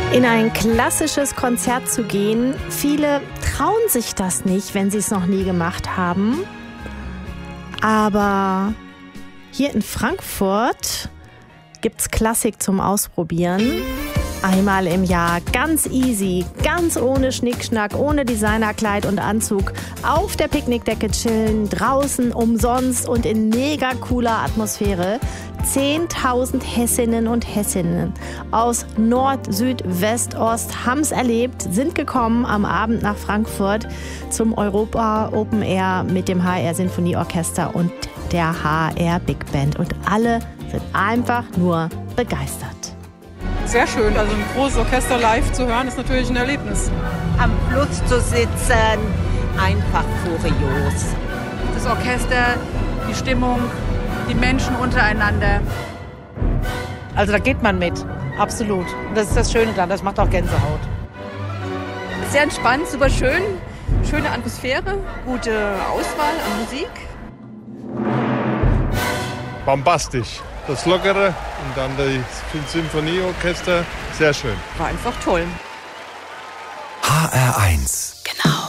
In ein klassisches Konzert zu gehen, viele trauen sich das nicht, wenn sie es noch nie gemacht haben. Aber hier in Frankfurt gibt's Klassik zum Ausprobieren. Einmal im Jahr, ganz easy, ganz ohne Schnickschnack, ohne Designerkleid und Anzug, auf der Picknickdecke chillen, draußen umsonst und in mega cooler Atmosphäre. 10.000 Hessinnen und Hessinnen aus Nord, Süd, West, Ost haben's erlebt, sind gekommen am Abend nach Frankfurt zum Europa Open Air mit dem HR Sinfonieorchester und der HR Big Band. Und alle sind einfach nur begeistert. Sehr schön, also ein großes Orchester live zu hören, ist natürlich ein Erlebnis. Am Fluss zu sitzen, einfach furios. Das Orchester, die Stimmung, die Menschen untereinander. Also da geht man mit, absolut. Und das ist das Schöne daran, das macht auch Gänsehaut. Sehr entspannt, super schön, schöne Atmosphäre, gute Auswahl an Musik. Bombastisch. Das Lockere und dann das Symphonieorchester, sehr schön. War einfach toll. HR1